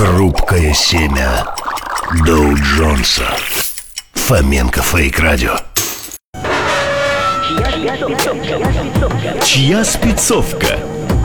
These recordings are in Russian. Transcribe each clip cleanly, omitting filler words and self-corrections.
Хрупкое семя Доу Джонса. Фоменко Фейк Радио. Чья спецовка?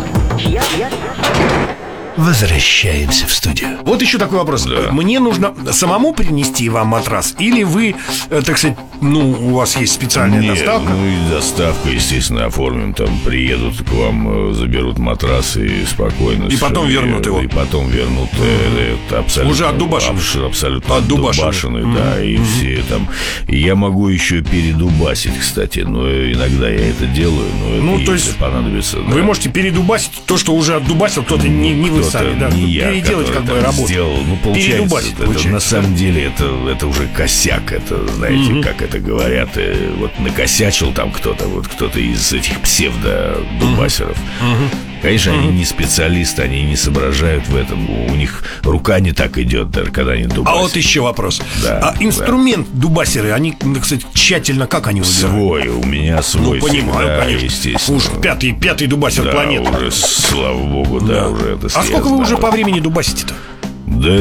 Возвращаемся в студию. Вот еще такой вопрос. Да. Мне нужно самому принести вам матрас? Или вы, так сказать, у вас есть специальная доставка? Ну и доставка, естественно, оформим. Там приедут к вам, заберут матрас и спокойно. И потом вернут его. И потом вернут. Это абсолютно, уже отдубашенный. Абсолютно отдубашенный, да. И все там. И я могу еще передубасить, кстати. Но иногда я это делаю. Но то есть понадобится. Вы можете передубасить то, что уже отдубасил кто-то, не вы сами, да? Не я, переделать как бы работу. Сделал. Получается, это, на самом деле это уже косяк. Это, знаете, как это говорят, вот накосячил там кто-то из этих псевдо-дубасеров. Конечно, они не специалисты, они не соображают в этом. У них рука не так идет, даже когда они дубасят. А вот еще вопрос. Да, инструмент дубасеры, они, кстати, тщательно как они выбирают? Свой, у меня свой. Понимаю, всегда, конечно. Естественно. Уж пятый дубасер планеты. уже, слава богу, да, уже это А сколько вы уже по времени дубасите-то? Да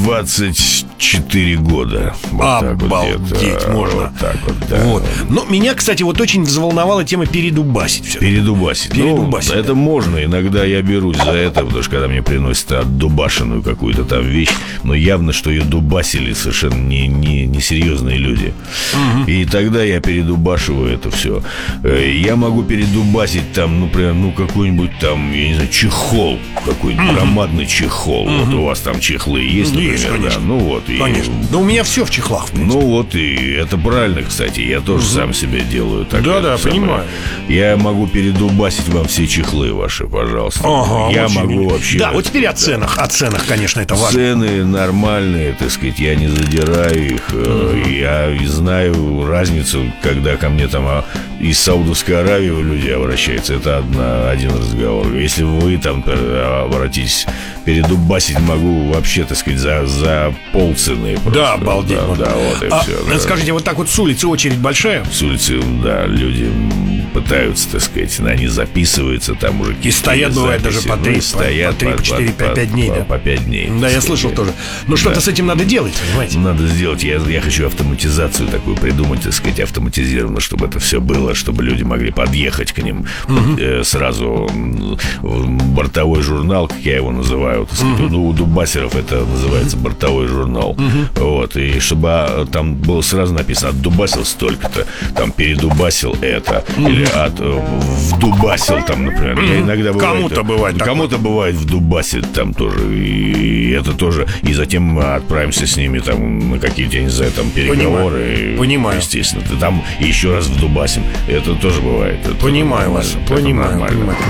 24 года. Вот Обалдеть, можно. Вот так вот, да. Вот. Но меня, кстати, вот очень взволновала тема передубасить все. Передубасить. Передубасить, это можно. Иногда я берусь за это, потому что когда мне приносят отдубашенную какую-то там вещь, но явно, что ее дубасили совершенно несерьезные люди. И тогда я передубашиваю это все. Я могу передубасить там, например, какой-нибудь там, я не знаю, чехол, какой-нибудь громадный чехол. Вот у вас там чехлы есть, например, есть, конечно. Да. Конечно. Да у меня все в чехлах, в принципе. И это правильно, кстати. Я тоже сам себе делаю так. Да, понимаю. Я могу передубасить вам все чехлы ваши, пожалуйста. Я могу вообще. Да, вот теперь о ценах. О ценах, конечно, это важно. Цены нормальные, так сказать, я не задираю их. Я знаю разницу, когда ко мне там из Саудовской Аравии люди обращаются. Это один разговор. Если вы там обратитесь, передубасить могу вообще, так сказать, за полцены. Просто. Да, обалдеть. Да, вот и все. Да. Скажите, вот так вот с улицы очередь большая? С улицы, да, люди пытаются, так сказать, они записываются, там уже. И стоят, бывает, даже по 3, по 4, по 5 дней. По 5 дней. Да, я слышал тоже. Но что-то с этим надо делать, понимаете? Надо сделать. Я хочу автоматизацию такую придумать, так сказать, автоматизированно, чтобы это все было, чтобы люди могли подъехать к ним сразу. Бортовой журнал, как я его называю, так сказать, у дубасеров это называется бортовой журнал. Вот, и чтобы там было сразу написано: отдубасил столько-то, там передубасил это, или вдубасил там, например. Я иногда кому-то бывает вдубасит там тоже, и это тоже. И затем мы отправимся с ними там на какие-то, я не знаю, там переговоры. Понимаю. Естественно, там еще раз вдубасим. Это тоже бывает. Это понимаю вас. Понимаю.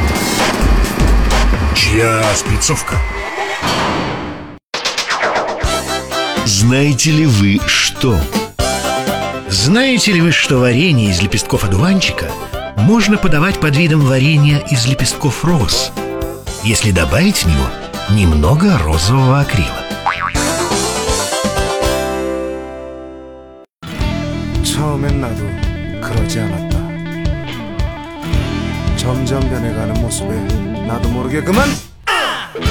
Чья спецовка? Знаете ли вы что? Знаете ли вы, что варенье из лепестков одуванчика можно подавать под видом варенья из лепестков роз, если добавить в него немного розового акрила? 처음엔 나도 그러지 않았다. 점점 변해가는 모습에 나도 모르게 그만